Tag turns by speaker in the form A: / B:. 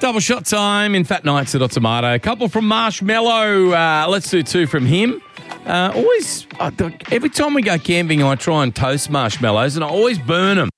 A: Double shot time in Fat Nights at Otomato. A couple from Marshmallow. Let's do two from him. Every time we go camping, I try and toast marshmallows and I always burn them.